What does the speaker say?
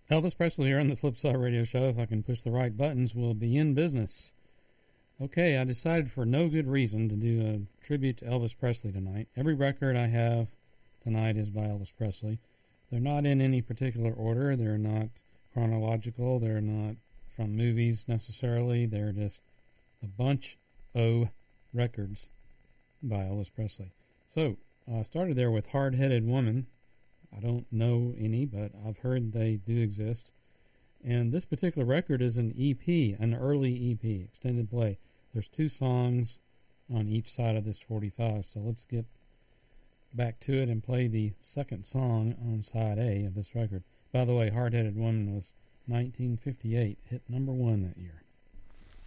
Elvis Presley here on the Flipside Radio Show. If I can push the right buttons, we'll be in business. Okay, I decided for no good reason to do a tribute to Elvis Presley tonight. Every record I have tonight is by Elvis Presley. They're not in any particular order. They're not chronological. They're not from movies necessarily. They're just a bunch of records by Elvis Presley. So, I started there with Hard-Headed Woman. I don't know any, but I've heard they do exist. And this particular record is an EP, an early EP, extended play. There's 2 songs on each side of this 45, so let's get back to it and play the second song on side A of this record. By the way, Hard-Headed Woman was 1958, hit number 1 that year.